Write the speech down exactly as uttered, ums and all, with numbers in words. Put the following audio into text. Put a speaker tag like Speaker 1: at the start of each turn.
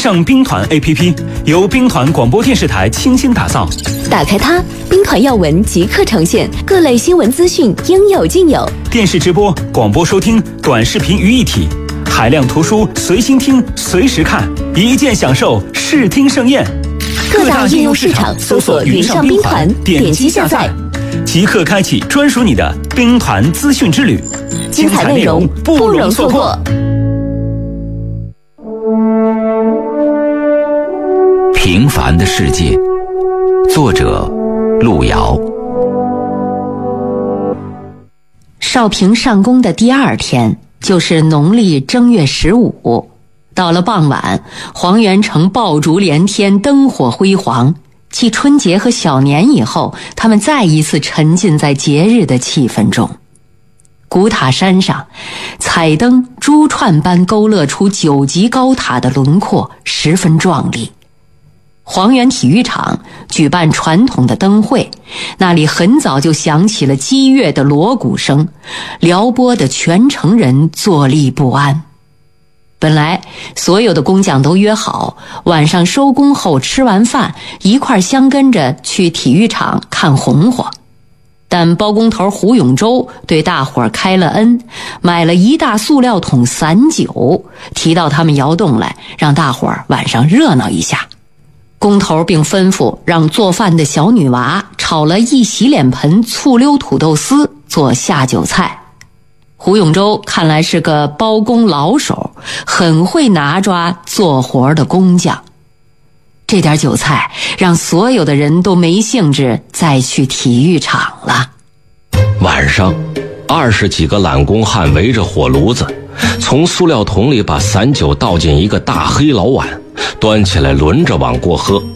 Speaker 1: 上兵团 A P P 由兵团广播电视台倾心打造。
Speaker 2: 打开它，兵团要闻即刻呈现，各类新闻资讯应有尽有。
Speaker 1: 电视直播、广播收听、短视频于一体，海量图书随心听、随时看，一键享受视听盛宴。
Speaker 2: 各大应用市场搜索云上兵团，点击下载，
Speaker 1: 即刻开启专属你的兵团资讯之旅，
Speaker 2: 精彩内容不容错过。
Speaker 3: 平凡的世界，作者路遥。
Speaker 4: 少平上工的第二天，就是农历正月十五。到了傍晚，黄元城爆竹连天，灯火辉煌。继春节和小年以后，他们再一次沉浸在节日的气氛中。古塔山上，彩灯珠串般勾勒出九级高塔的轮廓，十分壮丽。黄原体育场举办传统的灯会，那里很早就响起了激越的锣鼓声，撩拨的全城人坐立不安。本来所有的工匠都约好，晚上收工后吃完饭，一块相跟着去体育场看红火。但包工头胡永洲对大伙儿开了恩，买了一大塑料桶散酒，提到他们窑洞来，让大伙儿晚上热闹一下。工头并吩咐让做饭的小女娃炒了一洗脸盆醋溜土豆丝做下酒菜。胡永洲看来是个包工老手，很会拿抓做活的工匠。这点酒菜让所有的人都没兴致再去体育场了。
Speaker 5: 晚上，二十几个懒工汉围着火炉子，从塑料桶里把散酒倒进一个大黑老碗，端起来轮着往过喝。